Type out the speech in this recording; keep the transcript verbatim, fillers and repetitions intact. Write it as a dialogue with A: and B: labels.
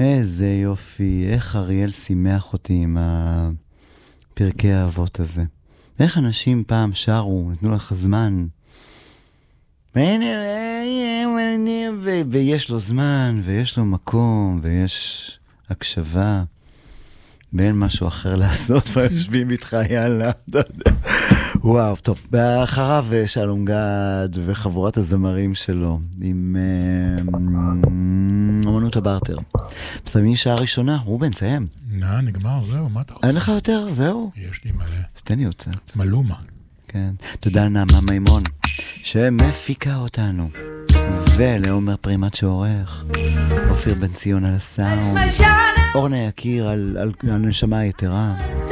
A: איזה יופי, איך אריאל שימח אותי עם הפרקי האבות הזה. איך אנשים פעם שרו, נתנו לך זמן. ויש לו זמן, ויש לו מקום, ויש הקשבה. ואין משהו אחר לעשות, ויושבים איתך, יאללה. וואו, טוב. באחריו שלום גד וחבורת הזמרים שלו, עם אמנות הברטר. מסיימים שעה ראשונה, רובן, סיים.
B: נא, נגמר, זהו, מה אתה רוצה?
A: אין לך יותר, זהו.
B: יש לי מלא.
A: אז תן לי עוד קצת.
B: מלומה.
A: כן. תודה נעמה מימון, שמפיקה אותנו. ולעומר פרימת שעורך. אופיר בן ציון על הסאונד. אורנה יקיר על, על, על נשמה יתרה.